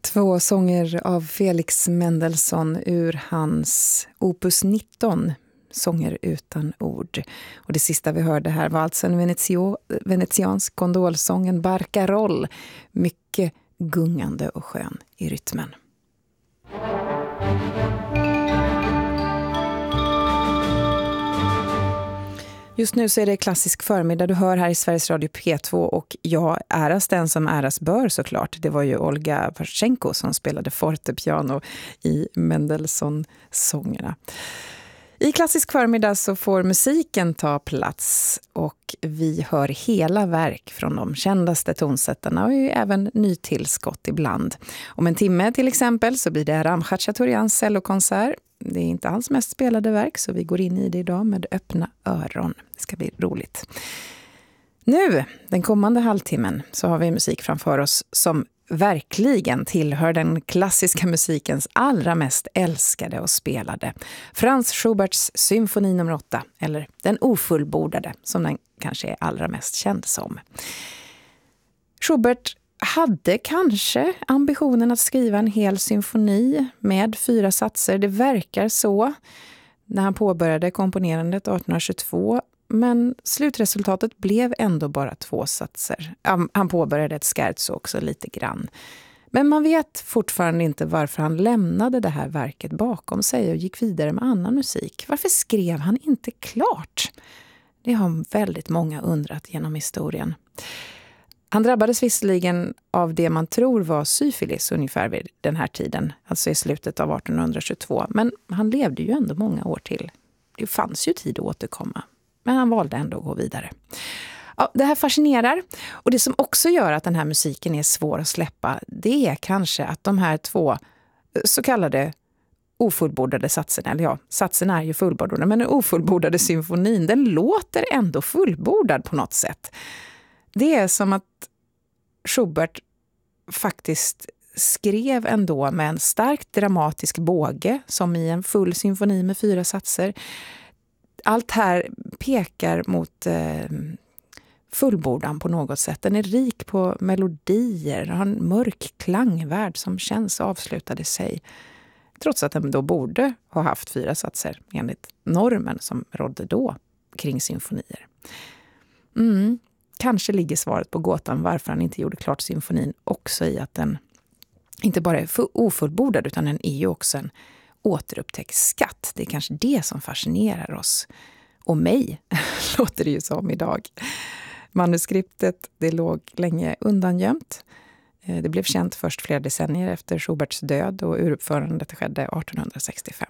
Två sånger av Felix Mendelssohn ur hans opus 19, sånger utan ord. Och det sista vi hörde här var alltså en venetiansk kondolsång, en barcaroll, mycket gungande och skön i rytmen. Just nu så är det klassisk förmiddag du hör här i Sveriges Radio P2 och jag äras den som äras bör såklart. Det var ju Olga Paschenko som spelade fortepiano i Mendelssohn-sångerna. I klassisk förmiddag så får musiken ta plats och vi hör hela verk från de kändaste tonsättarna och även nytillskott ibland. Om en timme till exempel så blir det Aram Khachaturians cellokonsert. Det är inte hans mest spelade verk så vi går in i det idag med öppna öron. Det ska bli roligt. Nu, den kommande halvtimmen, så har vi musik framför oss som verkligen tillhör den klassiska musikens allra mest älskade och spelade. Franz Schuberts symfoni nummer 8, eller den ofullbordade som den kanske är allra mest känd som. Schubert hade kanske ambitionen att skriva en hel symfoni med 4 satser. Det verkar så när han påbörjade komponerandet 1822. Men slutresultatet blev ändå bara 2 satser. Han påbörjade ett scherzo också lite grann. Men man vet fortfarande inte varför han lämnade det här verket bakom sig och gick vidare med annan musik. Varför skrev han inte klart? Det har väldigt många undrat genom historien. Han drabbades visserligen av det man tror var syfilis ungefär vid den här tiden, alltså i slutet av 1822. Men han levde ju ändå många år till. Det fanns ju tid att återkomma. Men han valde ändå att gå vidare. Ja, det här fascinerar. Och det som också gör att den här musiken är svår att släppa, det är kanske att de här 2 så kallade ofullbordade satserna, eller ja, satserna är ju fullbordade, men den ofullbordade symfonin, den låter ändå fullbordad på något sätt. Det är som att Schubert faktiskt skrev ändå med en starkt dramatisk båge, som i en full symfoni med 4 satser. Allt här pekar mot fullbordan på något sätt. Den är rik på melodier, har en mörk klangvärld som känns avslutade sig. Trots att den då borde ha haft 4 satser enligt normen som rådde då kring symfonier. Kanske ligger svaret på gåtan varför han inte gjorde klart symfonin också i att den inte bara är ofullbordad utan den är ju också en återupptäckt skatt. Det är kanske det som fascinerar oss. Och mig låter det ju som idag. Manuskriptet, det låg länge undangömt. Det blev känt först flera decennier efter Schuberts död och uruppförandet skedde 1865.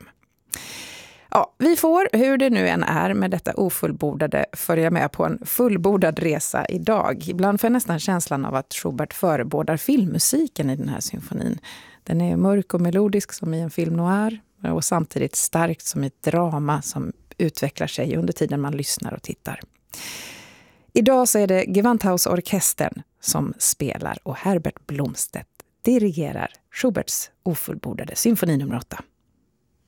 Ja, vi får, hur det nu än är med detta ofullbordade, följa med på en fullbordad resa idag. Ibland får jag nästan känslan av att Schubert förebådar filmmusiken i den här symfonin. Den är mörk och melodisk som i en film noir och samtidigt starkt som i ett drama som utvecklar sig under tiden man lyssnar och tittar. Idag så är det Gewandhausorkestern som spelar och Herbert Blomstedt dirigerar Schuberts ofullbordade symfoni nummer 8.